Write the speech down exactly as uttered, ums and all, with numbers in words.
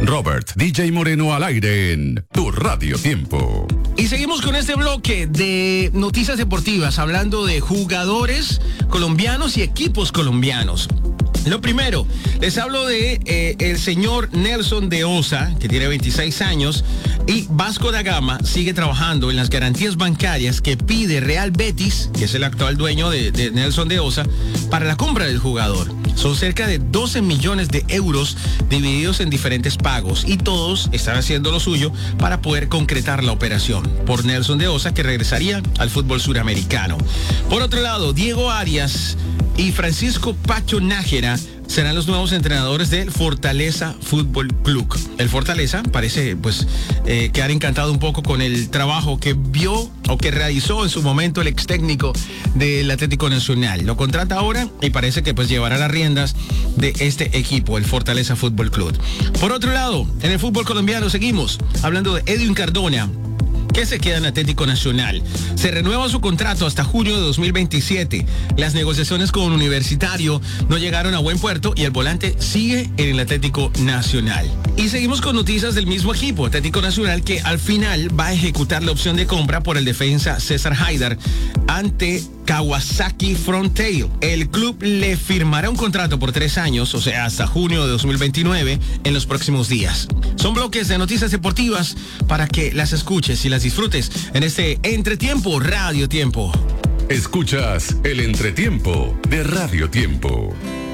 Robert D J Moreno al aire en Tu Radio Tiempo. Y seguimos con este bloque de noticias deportivas, hablando de jugadores colombianos y equipos colombianos. Lo primero, les hablo de eh, el señor Nelson de Osa, que tiene veintiséis años, y Vasco da Gama sigue trabajando en las garantías bancarias que pide Real Betis, que es el actual dueño de, de Nelson de Osa, para la compra del jugador. Son cerca de doce millones de euros divididos en diferentes pagos y todos están haciendo lo suyo para poder concretar la operación por Nelson de Osa, que regresaría al fútbol suramericano. Por otro lado, Diego Arias y Francisco Pacho Nájera serán los nuevos entrenadores del Fortaleza Fútbol Club. El Fortaleza parece pues eh, quedar encantado un poco con el trabajo que vio o que realizó en su momento el ex técnico del Atlético Nacional. Lo contrata ahora y parece que pues llevará las riendas de este equipo, el Fortaleza Fútbol Club. Por otro lado, en el fútbol colombiano seguimos hablando de Edwin Cardona, que se queda en Atlético Nacional. Se renueva su contrato hasta junio de dos mil veintisiete. Las negociaciones con Universitario no llegaron a buen puerto y el volante sigue en el Atlético Nacional. Y seguimos con noticias del mismo equipo, Atlético Nacional, que al final va a ejecutar la opción de compra por el defensa César Haidar ante Kawasaki Frontale. El club le firmará un contrato por tres años, o sea, hasta junio de dos mil veintinueve, en los próximos días. Son bloques de noticias deportivas para que las escuches y las disfrutes en este Entretiempo Radio Tiempo. Escuchas el Entretiempo de Radio Tiempo.